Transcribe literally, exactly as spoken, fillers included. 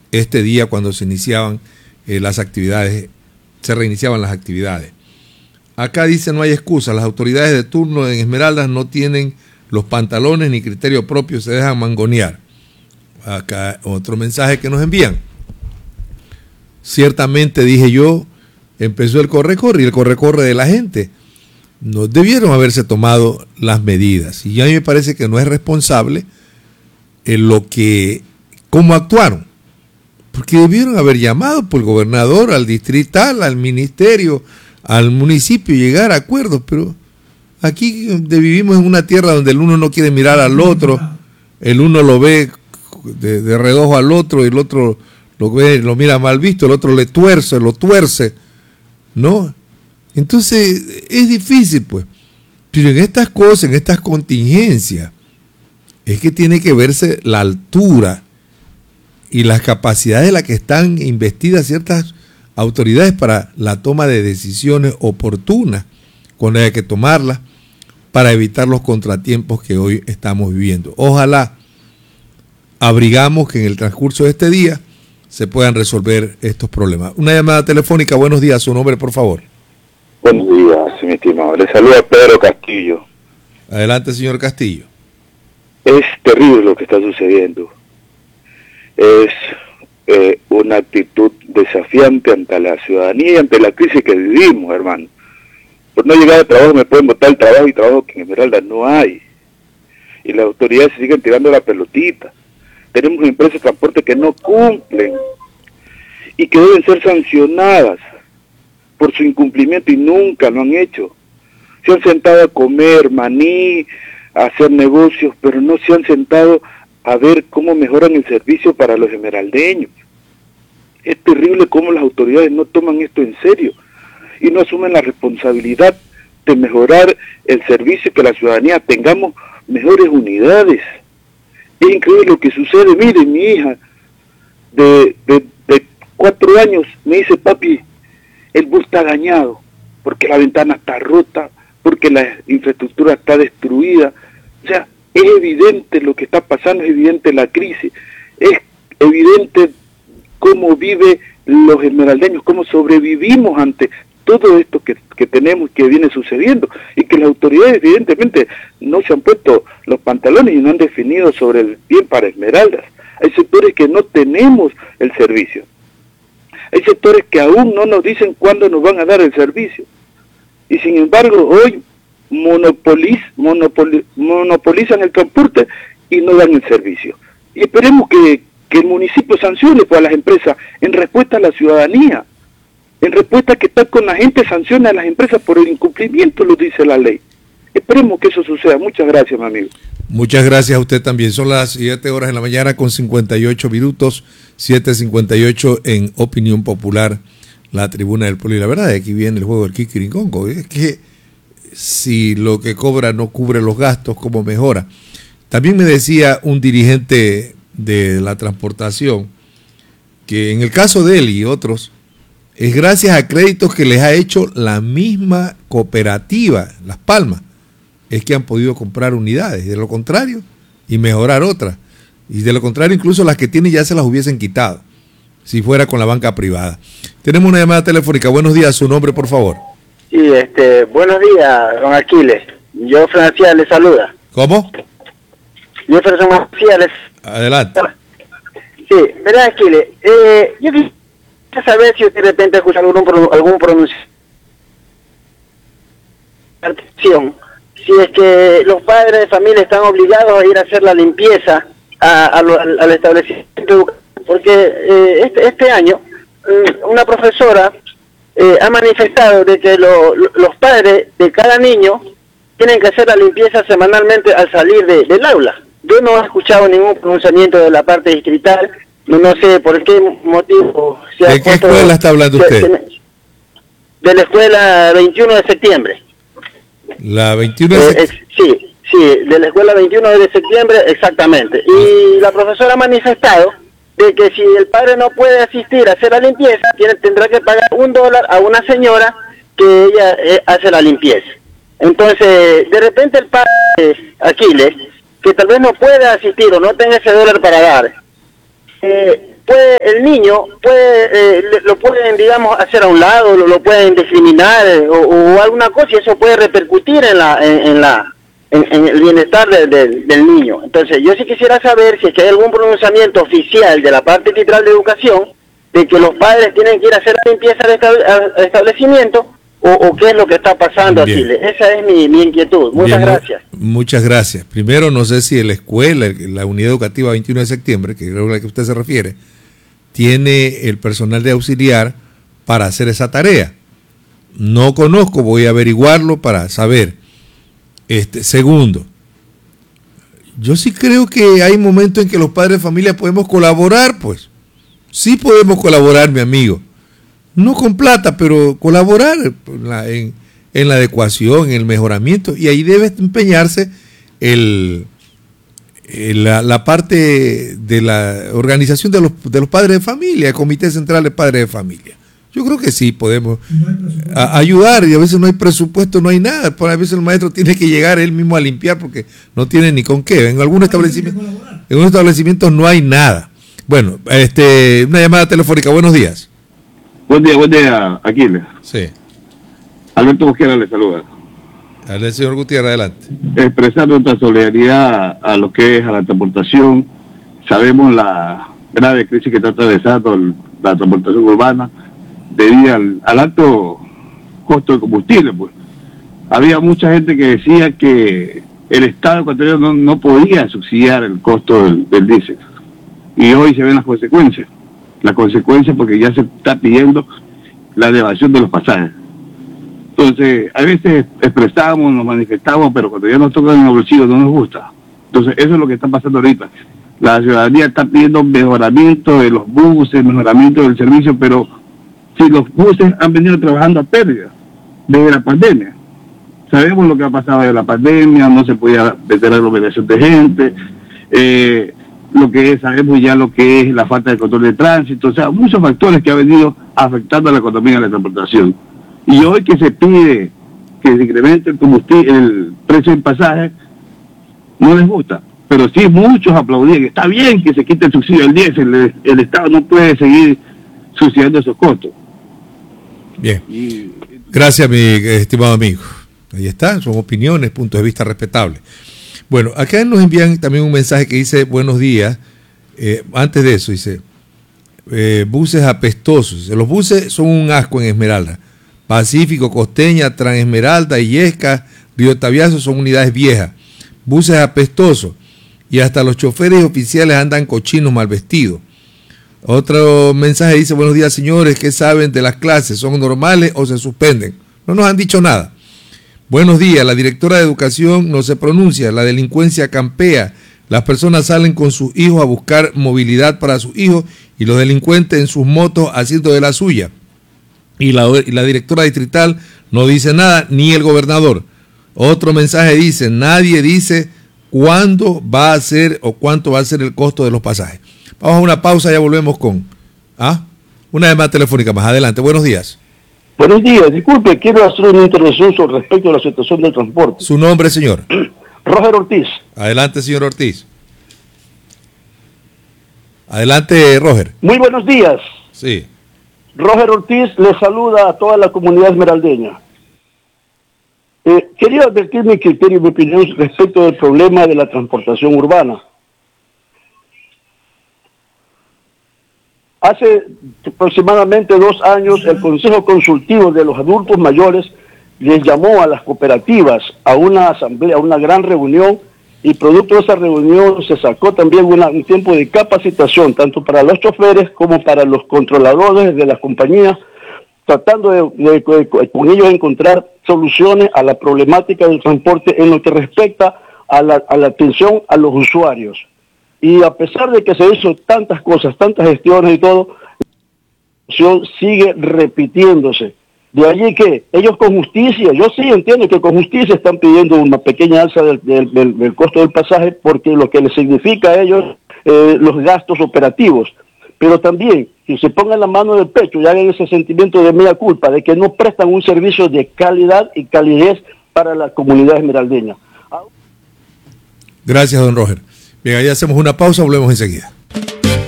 este día cuando se iniciaban eh, las actividades, se reiniciaban las actividades. Acá dice no hay excusa, las autoridades de turno en Esmeraldas no tienen los pantalones ni criterio propio, se dejan mangonear. Acá otro mensaje que nos envían. Ciertamente, dije yo, empezó el corre-corre y el corre-corre de la gente. No debieron haberse tomado las medidas. Y a mí me parece que no es responsable en lo que, cómo actuaron. Porque debieron haber llamado por el gobernador, al distrital, al ministerio, al municipio, llegar a acuerdos. Pero aquí vivimos en una tierra donde el uno no quiere mirar al otro, el uno lo ve de, de reojo al otro y el otro lo ve, lo mira mal visto, el otro le tuerce, lo tuerce, ¿no? Entonces es difícil, pues. Pero en estas cosas, en estas contingencias, es que tiene que verse la altura y las capacidades de las que están investidas ciertas autoridades para la toma de decisiones oportunas, cuando hay que tomarlas, para evitar los contratiempos que hoy estamos viviendo. Ojalá abrigamos que en el transcurso de este día se puedan resolver estos problemas. Una llamada telefónica, buenos días, su nombre, por favor. Buenos días, mi estimado. Le saluda Pedro Castillo. Adelante, señor Castillo. Es terrible lo que está sucediendo. Es eh, una actitud desafiante ante la ciudadanía y ante la crisis que vivimos, hermano. Por no llegar al trabajo me pueden botar el trabajo y trabajo que en Esmeralda no hay. Y las autoridades siguen tirando la pelotita. Tenemos empresas de transporte que no cumplen y que deben ser sancionadas por su incumplimiento y nunca lo han hecho. Se han sentado a comer maní, a hacer negocios, pero no se han sentado a ver cómo mejoran el servicio para los esmeraldeños. Es terrible cómo las autoridades no toman esto en serio y no asumen la responsabilidad de mejorar el servicio, que la ciudadanía tengamos mejores unidades. Es increíble lo que sucede. Mire, mi hija de, de, de cuatro años me dice, papi, el bus está dañado, porque la ventana está rota, porque la infraestructura está destruida. O sea, es evidente lo que está pasando, es evidente la crisis, es evidente cómo viven los esmeraldeños, cómo sobrevivimos ante todo esto que, que tenemos, que viene sucediendo, y que las autoridades evidentemente no se han puesto los pantalones y no han definido sobre el bien para Esmeraldas. Hay sectores que no tenemos el servicio. Hay sectores que aún no nos dicen cuándo nos van a dar el servicio. Y sin embargo, hoy monopoliz, monopoli, monopolizan el transporte y no dan el servicio. Y esperemos que, que el municipio sancione pues, a las empresas en respuesta a la ciudadanía. En respuesta a que está con la gente, sanciona a las empresas por el incumplimiento, lo dice la ley. Esperemos que eso suceda. Muchas gracias, mi amigo. Muchas gracias a usted también. Son las siete horas de la mañana con cincuenta y ocho minutos, siete cincuenta y ocho en Opinión Popular, la tribuna del pueblo. Y la verdad, aquí viene el juego del Kikiricongo. Es que si lo que cobra no cubre los gastos, ¿cómo mejora? También me decía un dirigente de la transportación que en el caso de él y otros, es gracias a créditos que les ha hecho la misma cooperativa, Las Palmas, es que han podido comprar unidades. De lo contrario, y mejorar otras. Y de lo contrario, incluso las que tienen ya se las hubiesen quitado, si fuera con la banca privada. Tenemos una llamada telefónica. Buenos días, su nombre, por favor. Sí, este, buenos días, don Aquiles. Yo, Francia, le saluda. ¿Cómo? Yo, Francia, les... Adelante. Sí, verdad, Aquiles. Eh, yo quisiera saber si usted de repente escucha algún, algún pronunciamiento, si es que los padres de familia están obligados a ir a hacer la limpieza a, a lo, al, al establecimiento, porque eh, este, este año eh, una profesora eh, ha manifestado de que lo, lo, los padres de cada niño tienen que hacer la limpieza semanalmente al salir de, del aula. Yo no he escuchado ningún pronunciamiento de la parte distrital, no, no sé por qué motivo. Se ¿De qué escuela está hablando usted? Se, de la escuela veintiuno de septiembre. La veintiuno de septiembre. Eh, sí, sí, de la escuela veintiuno de septiembre, exactamente. Y la profesora ha manifestado de que si el padre no puede asistir a hacer la limpieza, tiene, tendrá que pagar un dólar a una señora que ella eh, hace la limpieza. Entonces, de repente el padre eh, Aquiles, que tal vez no pueda asistir o no tenga ese dólar para dar, eh, puede el niño puede, eh, lo pueden, digamos, hacer a un lado, lo, lo pueden discriminar eh, o, o alguna cosa, y eso puede repercutir en la en, en la en, en el bienestar de, de, del niño. Entonces, yo sí quisiera saber si es que hay algún pronunciamiento oficial de la parte titular de educación de que los padres tienen que ir a hacer la limpieza de estable, a, establecimiento o, o qué es lo que está pasando aquí. Esa es mi, mi inquietud. Muchas Bien, gracias. Muchas gracias. Primero, no sé si en la escuela, la unidad educativa veintiuno de septiembre, que creo que es la que usted se refiere, tiene el personal de auxiliar para hacer esa tarea. No conozco, voy a averiguarlo para saber. Este, segundo, yo sí creo que hay momentos en que los padres de familia podemos colaborar, pues. Sí podemos colaborar, mi amigo. No con plata, pero colaborar en la, en, en la adecuación, en el mejoramiento. Y ahí debe empeñarse el, el, la, la parte de la organización de los, de los padres de familia, el Comité Central de Padres de Familia. Yo creo que sí podemos no a, ayudar, y a veces no hay presupuesto, no hay nada. A veces el maestro tiene que llegar él mismo a limpiar porque no tiene ni con qué. En algunos establecimientos, en algunos establecimientos no hay nada. Bueno, este, una llamada telefónica. Buenos días. Buen día, buen día, Aquiles. Sí. Alberto Mosquera le saluda. Adelante, señor Gutiérrez, adelante. Expresar nuestra solidaridad a lo que es a la transportación. Sabemos la grave crisis que está atravesando el, la transportación urbana debido al, al alto costo de combustible. Pues había mucha gente que decía que el Estado ecuatoriano no, no podía subsidiar el costo del, del diésel. Y hoy se ven las consecuencias. Las consecuencias porque ya se está pidiendo la elevación de los pasajes. Entonces, a veces expresamos, nos manifestamos, pero cuando ya nos tocan en el bolsillo no nos gusta. Entonces, eso es lo que está pasando ahorita. La ciudadanía está pidiendo mejoramiento de los buses, mejoramiento del servicio, pero si los buses han venido trabajando a pérdida desde la pandemia. Sabemos lo que ha pasado de la pandemia, no se podía meter aglomeración de gente, eh, lo que es, sabemos ya lo que es la falta de control de tránsito, o sea, muchos factores que han venido afectando a la economía de la transportación. Y hoy que se pide que se incremente el combustible, el precio del pasaje, no les gusta, pero sí muchos aplaudían. Está bien que se quite el subsidio del diésel, el, el Estado no puede seguir subsidiando esos costos. Bien, y, gracias mi estimado amigo. Ahí está, son opiniones, puntos de vista respetables. Bueno, acá nos envían también un mensaje que dice, buenos días, eh, antes de eso dice, eh, buses apestosos. Los buses son un asco en Esmeralda. Pacífico, Costeña, Transesmeralda, Illesca, Río Tabiazo son unidades viejas. Buses apestosos. Y hasta los choferes oficiales andan cochinos mal vestidos. Otro mensaje dice, buenos días señores, ¿qué saben de las clases? ¿Son normales o se suspenden? No nos han dicho nada. Buenos días, la directora de educación no se pronuncia, la delincuencia campea, las personas salen con sus hijos a buscar movilidad para sus hijos y los delincuentes en sus motos haciendo de la suya. Y la, y la directora distrital no dice nada, ni el gobernador. Otro mensaje dice, nadie dice cuándo va a ser o cuánto va a ser el costo de los pasajes. Vamos a una pausa, ya volvemos con ¿ah? una llamada telefónica más. Adelante, buenos días. Buenos días, disculpe, quiero hacer una intervención sobre respecto a la situación del transporte. ¿Su nombre, señor? Roger Ortiz. Adelante, señor Ortiz. Adelante, Roger. Muy buenos días. Sí. Roger Ortiz le saluda a toda la comunidad esmeraldeña. Eh, quería advertir mi criterio y mi opinión respecto del problema de la transportación urbana. Hace aproximadamente dos años, el Consejo Consultivo de los Adultos Mayores les llamó a las cooperativas a una asamblea, a una gran reunión, y producto de esa reunión se sacó también una, un tiempo de capacitación, tanto para los choferes como para los controladores de las compañías, tratando de, de, de, de con ellos encontrar soluciones a la problemática del transporte en lo que respecta a la, a la atención a los usuarios. Y a pesar de que se hizo tantas cosas, tantas gestiones y todo, la situación sigue repitiéndose. De allí que ellos con justicia, yo sí entiendo que con justicia están pidiendo una pequeña alza del, del, del, del costo del pasaje, porque lo que les significa a ellos eh, los gastos operativos. Pero también, que se pongan la mano en el pecho y hagan ese sentimiento de mea culpa, de que no prestan un servicio de calidad y calidez para la comunidad esmeraldeña. Gracias, don Roger. Bien, ahí hacemos una pausa, volvemos enseguida.